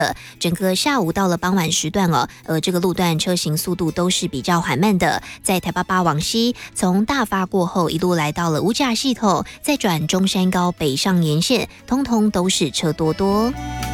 整个下午到了傍晚时段哦，这个路段车行速度都是比较缓慢的。在台88往西，从大发过后一路来到了五甲系统，再转中山高北上沿线，通通都是车多多。